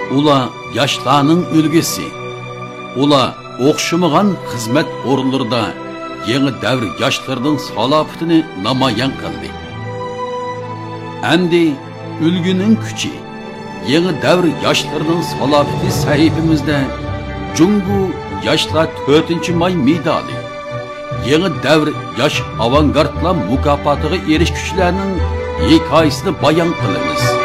Ular yoshlarning ulgusi. Ular o'xshamagan xizmat o'rinlarida yangi davr yoshlarining salohiyatini namoyon qildi. Endi ulguning kuchi, yangi davr yoshlarining salohiyati sahifamizda Jungu yoshlar 4-may medali, yangi davr yosh avangardlar mukofotiga erishuvchilarning hikoyasini bayon qilamiz.